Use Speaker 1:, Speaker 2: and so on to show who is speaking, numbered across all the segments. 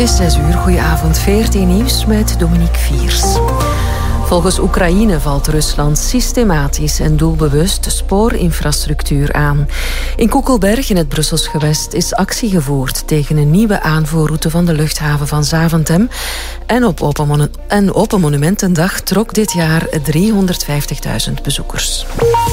Speaker 1: is 6 uur. Goedenavond, VRT Nieuws met Dominique Viers. Volgens Oekraïne valt Rusland systematisch en doelbewust spoorinfrastructuur aan. In Koekelberg in het Brussels gewest is actie gevoerd tegen een nieuwe aanvoerroute van de luchthaven van Zaventem. En op Open Monumentendag trok dit jaar 350.000 bezoekers.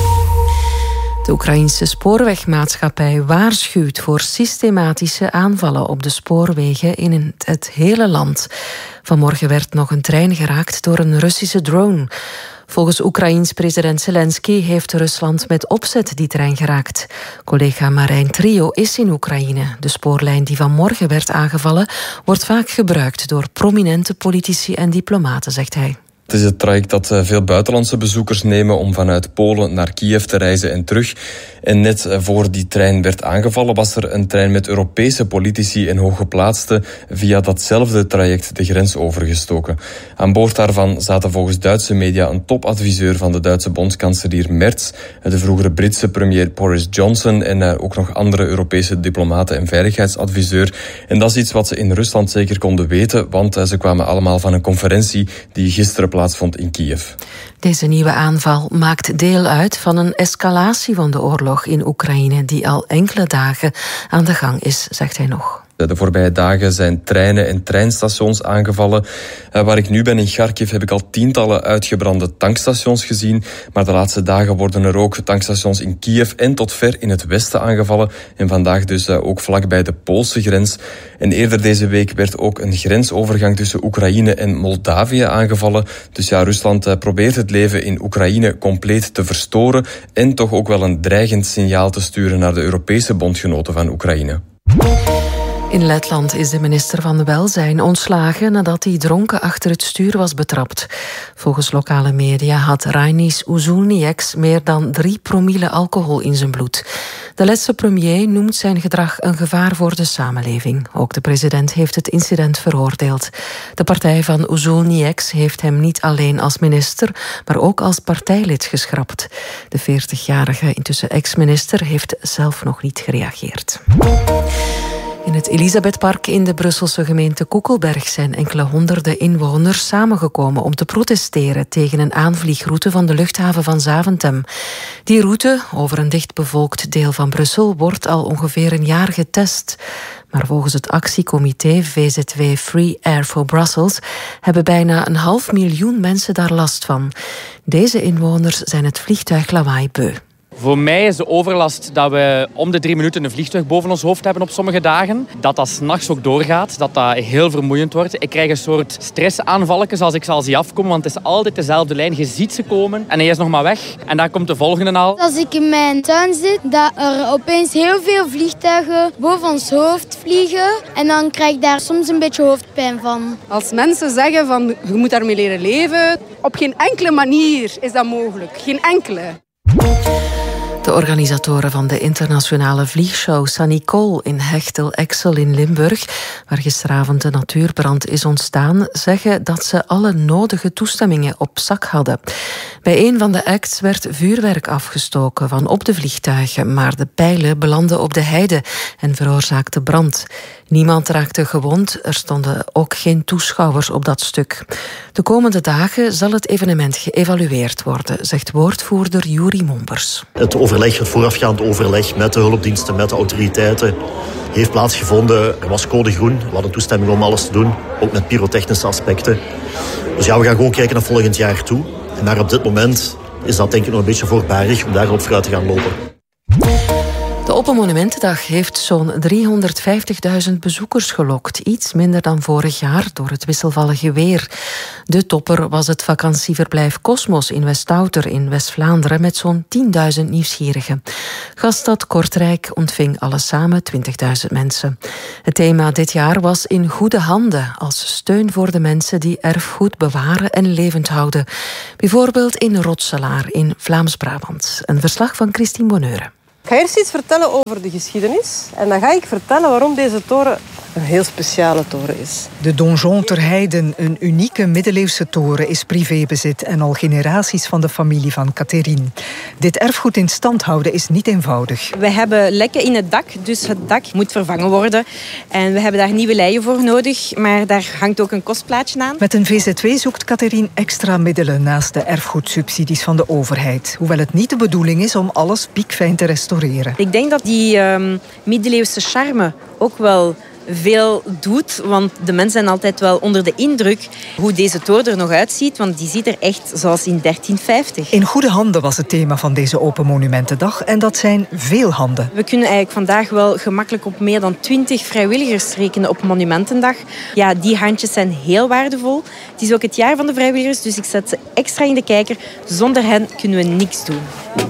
Speaker 1: De Oekraïense spoorwegmaatschappij waarschuwt voor systematische aanvallen op de spoorwegen in het hele land. Vanmorgen werd nog een trein geraakt door een Russische drone. Volgens Oekraïens president Zelensky heeft Rusland met opzet die trein geraakt. Collega Marijn Trio is in Oekraïne. De spoorlijn die vanmorgen werd aangevallen wordt vaak gebruikt door prominente politici en diplomaten, zegt hij.
Speaker 2: Het is het traject dat veel buitenlandse bezoekers nemen om vanuit Polen naar Kiev te reizen en terug. En net voor die trein werd aangevallen was er een trein met Europese politici en hooggeplaatsten via datzelfde traject de grens overgestoken. Aan boord daarvan zaten volgens Duitse media een topadviseur van de Duitse bondskanselier Merz, de vroegere Britse premier Boris Johnson en ook nog andere Europese diplomaten en veiligheidsadviseur. En dat is iets wat ze in Rusland zeker konden weten, want ze kwamen allemaal van een conferentie die gisteren plaatsvond in Kiev.
Speaker 1: Deze nieuwe aanval maakt deel uit van een escalatie van de oorlog in Oekraïne die al enkele dagen aan de gang is, zegt hij nog.
Speaker 2: De voorbije dagen zijn treinen en treinstations aangevallen. Waar ik nu ben in Kharkiv heb ik al tientallen uitgebrande tankstations gezien. Maar de laatste dagen worden er ook tankstations in Kiev en tot ver in het westen aangevallen. En vandaag dus ook vlakbij de Poolse grens. En eerder deze week werd ook een grensovergang tussen Oekraïne en Moldavië aangevallen. Dus ja, Rusland probeert het leven in Oekraïne compleet te verstoren. En toch ook wel een dreigend signaal te sturen naar de Europese bondgenoten van Oekraïne.
Speaker 1: In Letland is de minister van Welzijn ontslagen nadat hij dronken achter het stuur was betrapt. Volgens lokale media had Rainis Uzulnieks meer dan 3 promille alcohol in zijn bloed. De Letse premier noemt zijn gedrag een gevaar voor de samenleving. Ook de president heeft het incident veroordeeld. De partij van Uzulnieks heeft hem niet alleen als minister, maar ook als partijlid geschrapt. De 40-jarige, intussen ex-minister, heeft zelf nog niet gereageerd. In het Elisabethpark in de Brusselse gemeente Koekelberg zijn enkele honderden inwoners samengekomen om te protesteren tegen een aanvliegroute van de luchthaven van Zaventem. Die route over een dichtbevolkt deel van Brussel wordt al ongeveer een jaar getest. Maar volgens het actiecomité VZW Free Air for Brussels hebben bijna 500.000 mensen daar last van. Deze inwoners zijn het vliegtuiglawaai beu.
Speaker 3: Voor mij is de overlast dat we om de 3 minuten een vliegtuig boven ons hoofd hebben op sommige dagen. Dat 's nachts ook doorgaat, dat heel vermoeiend wordt. Ik krijg een soort stressaanvalletjes als ik ze al zie afkomen, want het is altijd dezelfde lijn. Je ziet ze komen en hij is nog maar weg. En daar komt de volgende al.
Speaker 4: Als ik in mijn tuin zit, dat er opeens heel veel vliegtuigen boven ons hoofd vliegen. En dan krijg ik daar soms een beetje hoofdpijn van.
Speaker 5: Als mensen zeggen van je moet daarmee leren leven, op geen enkele manier is dat mogelijk. Geen enkele.
Speaker 1: De organisatoren van de internationale vliegshow Sanicol in Hechtel-Exel in Limburg, waar gisteravond een natuurbrand is ontstaan, zeggen dat ze alle nodige toestemmingen op zak hadden. Bij een van de acts werd vuurwerk afgestoken van op de vliegtuigen, maar de pijlen belanden op de heide en veroorzaakten brand. Niemand raakte gewond, er stonden ook geen toeschouwers op dat stuk. De komende dagen zal het evenement geëvalueerd worden, zegt woordvoerder Juri Mombers.
Speaker 6: Het voorafgaand overleg met de hulpdiensten, met de autoriteiten, heeft plaatsgevonden. Er was code groen, we hadden toestemming om alles te doen, ook met pyrotechnische aspecten. Dus ja, we gaan gewoon kijken naar volgend jaar toe. En maar op dit moment is dat denk ik nog een beetje voorbarig om daarop vooruit te gaan lopen.
Speaker 1: De Open Monumentendag heeft zo'n 350.000 bezoekers gelokt. Iets minder dan vorig jaar door het wisselvallige weer. De topper was het vakantieverblijf Cosmos in Westouter in West-Vlaanderen met zo'n 10.000 nieuwsgierigen. Gaststad Kortrijk ontving alles samen 20.000 mensen. Het thema dit jaar was in goede handen, als steun voor de mensen die erfgoed bewaren en levend houden. Bijvoorbeeld in Rotselaar in Vlaams-Brabant. Een verslag van Christine Bonheuren.
Speaker 7: Ik ga eerst iets vertellen over de geschiedenis. En dan ga ik vertellen waarom deze toren een heel speciale toren is.
Speaker 8: De Donjon ter Heiden, een unieke middeleeuwse toren, is privébezit en al generaties van de familie van Catherine. Dit erfgoed in stand houden is niet eenvoudig.
Speaker 9: We hebben lekken in het dak, dus het dak moet vervangen worden. En we hebben daar nieuwe leien voor nodig, maar daar hangt ook een kostplaatje aan.
Speaker 8: Met een VZW zoekt Catherine extra middelen naast de erfgoedsubsidies van de overheid. Hoewel het niet de bedoeling is om alles piekfijn te restaureren.
Speaker 9: Ik denk dat die middeleeuwse charme ook wel veel doet, want de mensen zijn altijd wel onder de indruk hoe deze toren er nog uitziet, want die ziet er echt zoals in 1350.
Speaker 8: In goede handen was het thema van deze Open Monumentendag en dat zijn veel handen.
Speaker 9: We kunnen eigenlijk vandaag wel gemakkelijk op meer dan 20 vrijwilligers rekenen op Monumentendag. Ja, die handjes zijn heel waardevol. Het is ook het jaar van de vrijwilligers, dus ik zet ze extra in de kijker. Zonder hen kunnen we niks doen.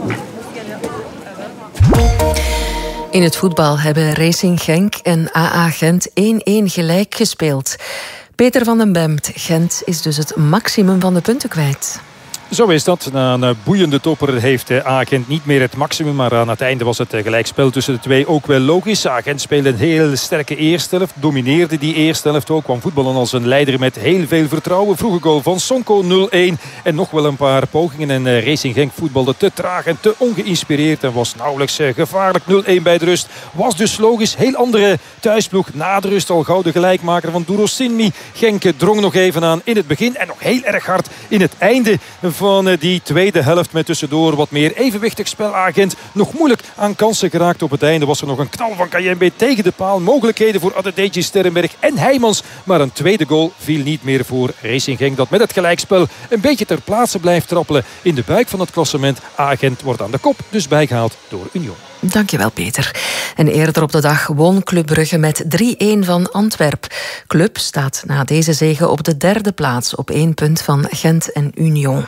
Speaker 1: In het voetbal hebben Racing Genk en AA Gent 1-1 gelijk gespeeld. Peter van den Bemt, Gent is dus het maximum van de punten kwijt.
Speaker 10: Zo is dat. Na een boeiende topper heeft Agent niet meer het maximum. Maar aan het einde was het gelijkspel tussen de twee ook wel logisch. Agent speelde een heel sterke eerste helft. Domineerde die eerste helft ook. Kwam voetballen als een leider met heel veel vertrouwen. Vroege goal van Sonko 0-1. En nog wel een paar pogingen. En Racing Genk voetbalde te traag en te ongeïnspireerd. En was nauwelijks gevaarlijk. 0-1 bij de rust. Was dus logisch. Heel andere thuisploeg. Na de rust al gouden gelijkmaker van Duro Sinmi. Genk drong nog even aan in het begin. En nog heel erg hard in het einde van die tweede helft met tussendoor wat meer evenwichtig spel. Agent nog moeilijk aan kansen geraakt. Op het einde was er nog een knal van Kayembe tegen de paal. Mogelijkheden voor Adedeji, Sterrenberg en Heijmans. Maar een tweede goal viel niet meer voor Racing Genk, dat met het gelijkspel een beetje ter plaatse blijft trappelen in de buik van het klassement. Agent wordt aan de kop, dus bijgehaald door Union.
Speaker 1: Dankjewel, Peter. En eerder op de dag won Club Brugge met 3-1 van Antwerp. Club staat na deze zege op de 3e plaats op 1 punt van Gent en Union.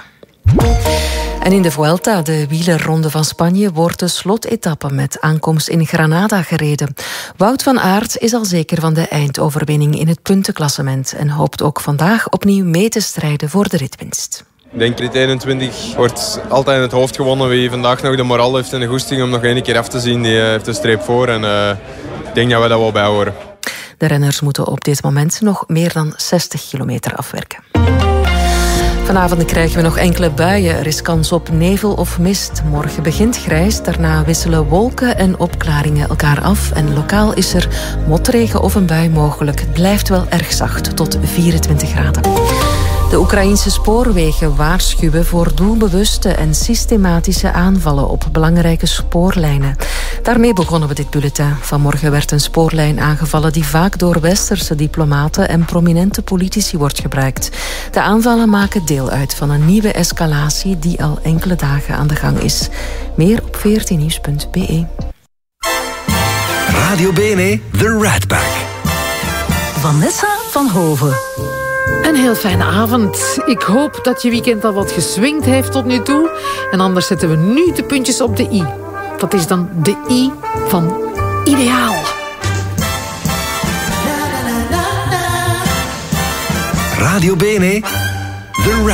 Speaker 1: En in de Vuelta, de wielerronde van Spanje, wordt de slotetappe met aankomst in Granada gereden. Wout van Aert is al zeker van de eindoverwinning in het puntenklassement en hoopt ook vandaag opnieuw mee te strijden voor de ritwinst.
Speaker 11: Ik denk dat 21 wordt altijd in het hoofd gewonnen. Wie vandaag nog de moraal heeft en de goesting om nog één keer af te zien, die heeft een streep voor. En ik denk dat we dat wel bijhoren.
Speaker 1: De renners moeten op dit moment nog meer dan 60 kilometer afwerken. Vanavond krijgen we nog enkele buien. Er is kans op nevel of mist. Morgen begint grijs, daarna wisselen wolken en opklaringen elkaar af. En lokaal is er motregen of een bui mogelijk. Het blijft wel erg zacht, tot 24 graden. De Oekraïnse spoorwegen waarschuwen voor doelbewuste en systematische aanvallen op belangrijke spoorlijnen. Daarmee begonnen we dit bulletin. Vanmorgen werd een spoorlijn aangevallen die vaak door westerse diplomaten en prominente politici wordt gebruikt. De aanvallen maken deel uit van een nieuwe escalatie die al enkele dagen aan de gang is. Meer op 14nieuws.be.
Speaker 12: Radio Bene, The Rat Pack.
Speaker 13: Vanessa van Hoven.
Speaker 14: Een heel fijne avond. Ik hoop dat je weekend al wat geswingd heeft tot nu toe. En anders zetten we nu de puntjes op de i. Dat is dan de i van ideaal.
Speaker 12: Radio Bene, The